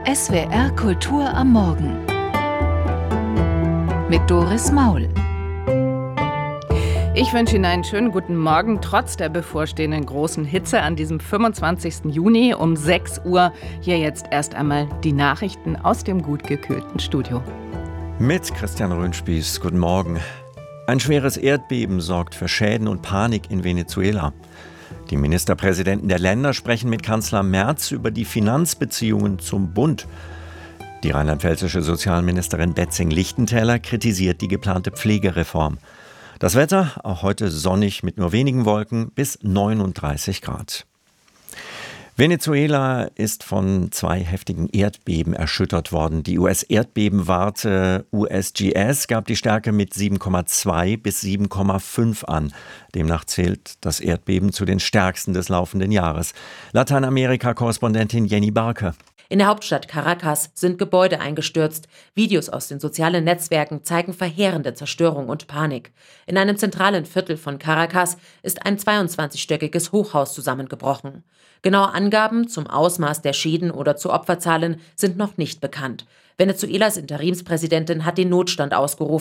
SWR Kultur am Morgen mit Doris Maul. Ich wünsche Ihnen einen schönen guten Morgen, trotz der bevorstehenden großen Hitze an diesem 25. Juni um 6 Uhr. Hier jetzt erst einmal die Nachrichten aus dem gut gekühlten Studio. Mit Christian Röhnspieß, guten Morgen. Ein schweres Erdbeben sorgt für Schäden und Panik in Venezuela. Die Ministerpräsidenten der Länder sprechen mit Kanzler Merz über die Finanzbeziehungen zum Bund. Die rheinland-pfälzische Sozialministerin Betzing-Lichtentäler kritisiert die geplante Pflegereform. Das Wetter, auch heute sonnig mit nur wenigen Wolken, bis 39 Grad. Venezuela ist von 2 heftigen Erdbeben erschüttert worden. Die US-Erdbebenwarte USGS gab die Stärke mit 7,2 bis 7,5 an. Demnach zählt das Erdbeben zu den stärksten des laufenden Jahres. Lateinamerika-Korrespondentin Jenny Barke. In der Hauptstadt Caracas sind Gebäude eingestürzt. Videos aus den sozialen Netzwerken zeigen verheerende Zerstörung und Panik. In einem zentralen Viertel von Caracas ist ein 22-stöckiges Hochhaus zusammengebrochen. Genaue Angaben zum Ausmaß der Schäden oder zu Opferzahlen sind noch nicht bekannt. Venezuelas Interimspräsidentin hat den Notstand ausgerufen.